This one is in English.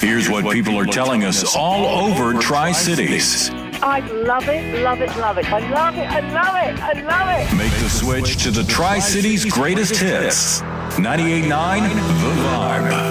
Here's what people are telling us all over Tri-Cities. I love it, love it, love it. I love it, I love it, I love it. Make the switch to the Tri-Cities greatest hits. 98.9 The Vibe.